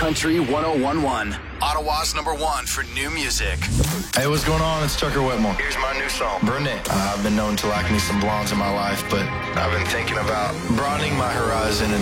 Country 101.1. Ottawa's #1 for new music. Hey, what's going on? It's Tucker Whitmore. Here's my new song, Brunette. I've been known to like me some blondes in my life, but I've been thinking about broadening my horizon